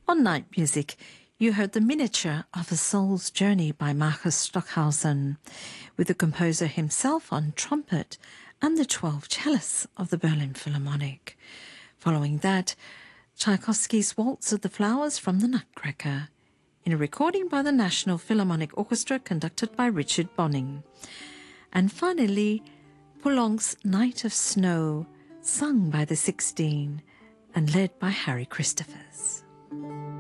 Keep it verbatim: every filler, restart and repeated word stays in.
On Night Music, you heard the Miniature of a Soul's Journey by Marcus Stockhausen, with the composer himself on trumpet and the twelve cellists of the Berlin Philharmonic. Following that, Tchaikovsky's Waltz of the Flowers from the Nutcracker, in a recording by the National Philharmonic Orchestra conducted by Richard Bonning. And finally, Poulenc's Night of Snow, sung by the Sixteen and led by Harry Christophers.